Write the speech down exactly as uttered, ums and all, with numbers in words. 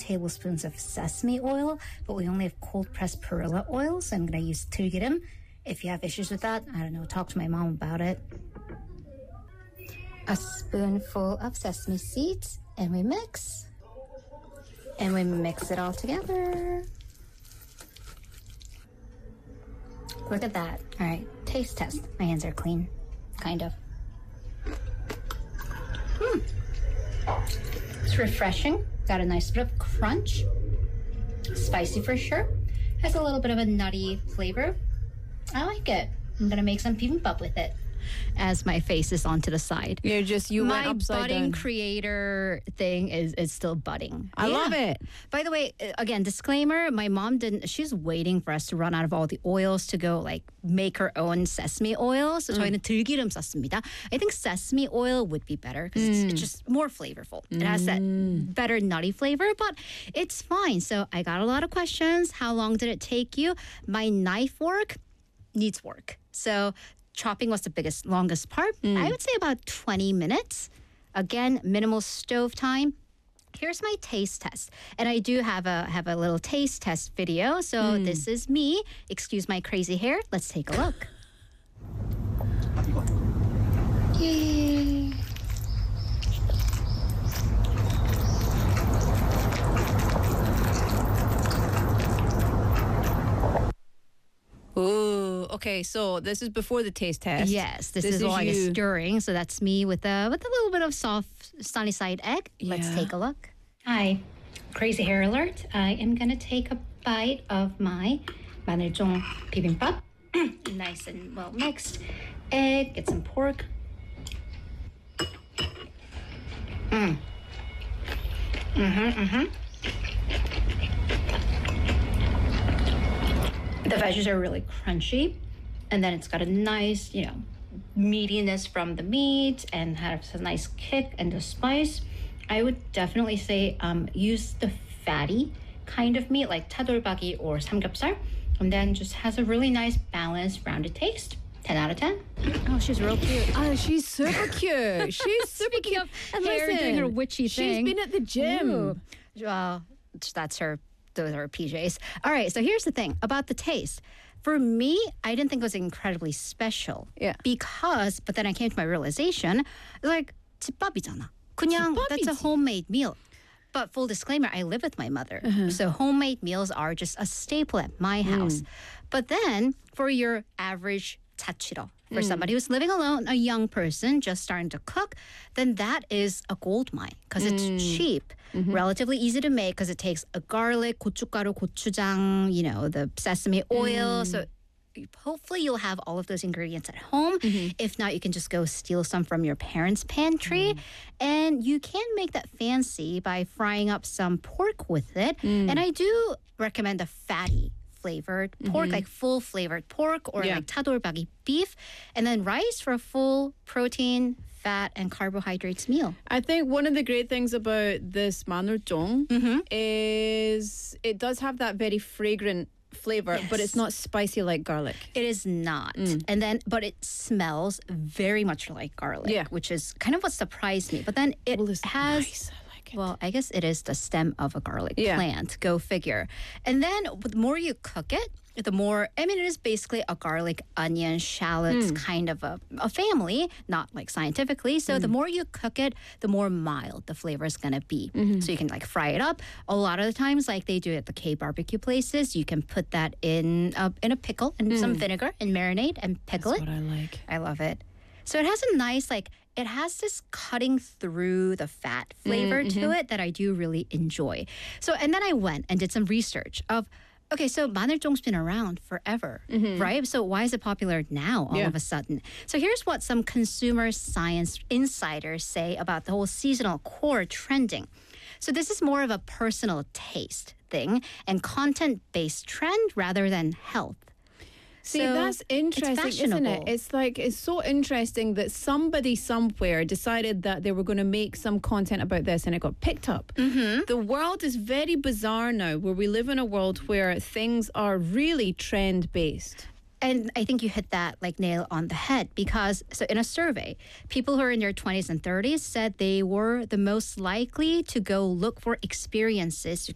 tablespoons of sesame oil, but we only have cold-pressed perilla oil, so I'm going to use 들기름. If you have issues with that, I don't know, talk to my mom about it. A spoonful of sesame seeds, and we mix. And we mix it all together. Look at that. All right, taste test. My hands are clean, kind of. Hmm. It's refreshing. Got a nice bit of crunch. Spicy for sure. Has a little bit of a nutty flavor. I like it. I'm gonna make some bibimbap with it. As my face is on to the side. You're just, you my went upside budding down. creator thing is, is still budding. I Yeah. love it. By the way, uh, again, disclaimer, my mom didn't, she's waiting for us to run out of all the oils to go like make her own sesame oil. So 저희는 들기름 썼습니다. I think sesame oil would be better because it's, it's just more flavorful. It has that better nutty flavor, but it's fine. So I got a lot of questions. How long did it take you? My knife work needs work. So chopping was the biggest, longest part. I would say about twenty minutes. Again, minimal stove time. Here's my taste test. And I do have a have a little taste test video. So this is me. Excuse my crazy hair. Let's take a look. Yay. Ooh, okay, so this is before the taste test. Yes, this, This is, is all I guess you. stirring. So that's me with a with a little bit of soft sunny side egg. Let's Yeah. take a look. Hi, crazy hair alert. I am gonna take a bite of my 마늘종 bibimbap. Nice and well mixed. Egg, get some pork. Mm. Mm-hmm, mm-hmm. The veggies are really crunchy, and then it's got a nice, you know, meatiness from the meat and has a nice kick and the spice. I would definitely say um, use the fatty kind of meat like 차돌박이 or 삼겹살, and then just has a really nice balanced rounded taste. ten out of ten. Oh, she's real cute. Oh, she's super cute. She's super Speaking cute. of And hair listen, doing her witchy she's thing. been at the gym. Ooh. Well, that's her. Those are her P Js. All right, so here's the thing about the taste. For me, I didn't think it was incredibly special. Yeah. Because, but then I came to my realization, like, 집밥이잖아. 그냥, that's a 집밥이지. homemade meal. But full disclaimer, I live with my mother. So homemade meals are just a staple at my house. But then for your average 자취러, for somebody who's living alone, a young person just starting to cook, then that is a gold mine because it's cheap, relatively easy to make because it takes a garlic, 고춧가루, 고추장, you know, the sesame oil. So hopefully you'll have all of those ingredients at home. If not, you can just go steal some from your parents' pantry. And you can make that fancy by frying up some pork with it. And I do recommend a fatty flavored pork, like full flavored pork or Yeah. like 차돌박이 beef. And then rice for a full protein, fat, and carbohydrates meal. I think one of the great things about this 마늘종 is it does have that very fragrant flavor, but it's Yes. not spicy like garlic. It is not. And then, but it smells very much like garlic, Yeah. which is kind of what surprised me. But then it Well, it's has. nice. I like it. Well, I guess it is the stem of a garlic Yeah. plant. Go figure. And then the more you cook it, the more, I mean, it is basically a garlic, onion, shallots kind of a, a family, not like scientifically. So the more you cook it, the more mild the flavor is going to be. So you can like fry it up. A lot of the times, like they do at the K barbecue places, you can put that in a, in a pickle and some vinegar and marinate and pickle That's it. what I like. I love it. So it has a nice, like, it has this cutting through the fat flavor to it that I do really enjoy. So, and then I went and did some research of, okay, so 마늘종's been around forever, right? So why is it popular now all Yeah. of a sudden? So here's what some consumer science insiders say about the whole seasonal core trending. So this is more of a personal taste thing and content-based trend rather than health. See, So that's interesting, it's isn't it? fashionable. It's like, it's so interesting that somebody somewhere decided that they were going to make some content about this and it got picked up. Mm-hmm. The world is very bizarre now, where we live in a world where things are really trend-based. And I think you hit that like nail on the head because so in a survey, people who are in their twenties and thirties said they were the most likely to go look for experiences to